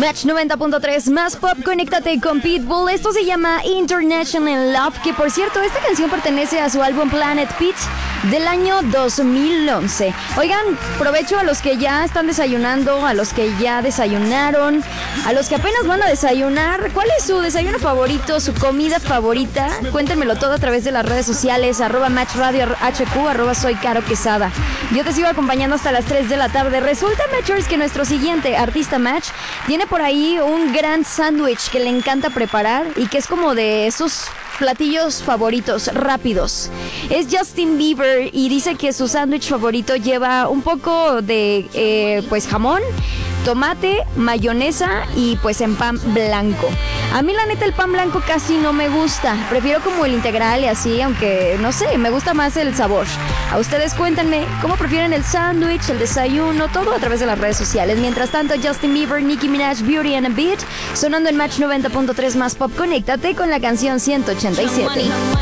Match 90.3 más pop, conéctate con Pitbull. Esto se llama International Love, que por cierto, esta canción pertenece a su álbum Planet Pit del año 2011. Oigan, provecho a los que ya están desayunando, a los que ya desayunaron, a los que apenas van a desayunar. ¿Cuál es su desayuno favorito, su comida favorita? Cuéntenmelo todo a través de las redes sociales, @MatchRadioHQ, @Soy Caro Quesada. Yo te sigo acompañando hasta las 3 de la tarde. Resulta, Matchers, que nuestro siguiente artista Match tiene por ahí un gran sándwich que le encanta preparar y que es como de esos platillos favoritos rápidos. Es Justin Bieber y dice que su sándwich favorito lleva un poco de pues jamón, tomate, mayonesa y pues en pan blanco. A mí la neta el pan blanco casi no me gusta, prefiero como el integral y así, aunque no sé, me gusta más el sabor. A ustedes cuéntenme cómo prefieren el sándwich, el desayuno, todo a través de las redes sociales. Mientras tanto, Justin Bieber, Nicki Minaj, Beauty and a Beat, sonando en Match 90.3 más pop. Conéctate con la canción 187.